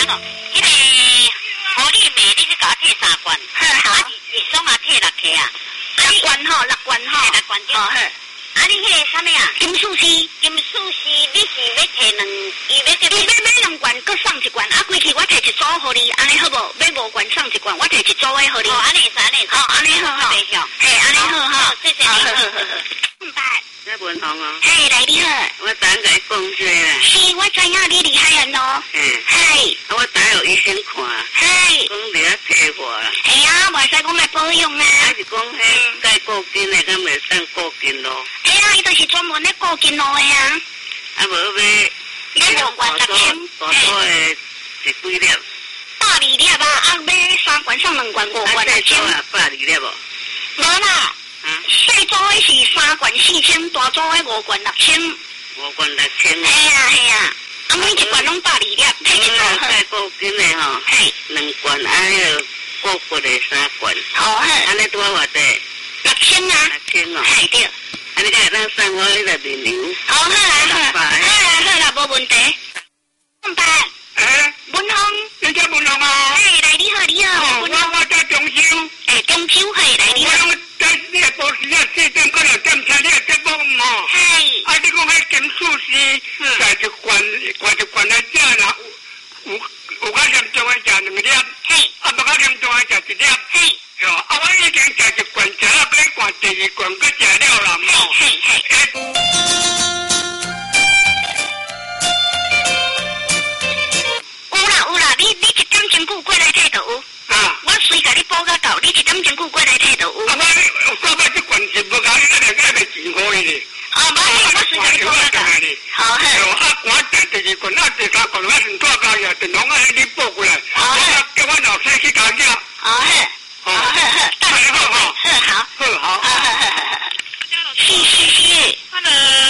那个，互你卖，你去甲我摕3罐，好，日爽啊摕6克啊，6罐吼，6罐吼，6罐就好。啊，你迄个啥物啊？金属丝，你是要摕伊要2罐，搁送1罐，啊，规气我摕1组互你，安尼好无？要5罐送1罐，我摕1组的互你。哦，安尼是，安尼好，嘿，安尼好哈，谢谢你。拜。 在文宏哦。 嘿，来你好。 我昨甲你讲这啦。 是，我知影你厉害人咯。嘿。 我昨有医生看。 嘿。 讲你啊退化啦。 哎呀，袂使讲来保养啊。 还是讲迄该顾筋的，敢袂算顾筋咯。 哎呀，伊就是专门咧顾筋路的啊。 啊，无要5罐10千。 大多的是几粒 ？82粒啊，啊，买3罐送2罐5罐6千。 啊，82粒无？ 无啦。细组的是3罐4千，大组的5罐6千。 5罐6千。 嘿啊，啊每1罐拢82粒，摕1组好。 该顾筋的吼。嘿。2罐，啊，迄个顾骨的3罐。好好。安尼多偌济？6千啊。6千哦。嘿对。啊，你敢会当送我迄个面牛？好啦，好啦，无问题。 上班。文宏， 你叫文宏啊？ 嘿，来你好。 我在中秋。 中秋嘿，来你好。 我在你个保时捷4点过来检查你个节目嘛。 嘿。 啊，你讲迄金属丝，在1罐来食啦，有较严重的食2粒，啊，无较严重的食1粒。嘿。啊，我已经食1罐，食了要灌第2罐，搁食了啦嘛。 有啦，你1点钟过来摕就有。我随甲你报到到，你1点钟过来摕就有。 啊，我说这罐是无甲你那两个袂钱可以哩。 我随甲你报到到。好嘿。 啊，我第2罐，啊第3罐，我先带家去，电话你报过来。好嘿。叫我老师去家己。 好嘿。